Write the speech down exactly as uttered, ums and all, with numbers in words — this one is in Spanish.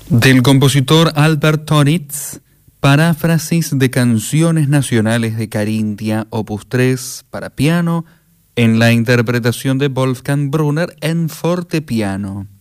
Del compositor Albert Tonitz, paráfrasis de canciones nacionales de Carintia, opus tres, para piano, en la interpretación de Wolfgang Brunner en fortepiano.